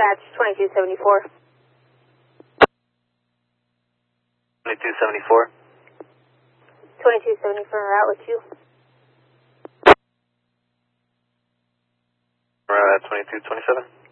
Dispatch 2274. 2274. 2274, out with you. We're at 2227.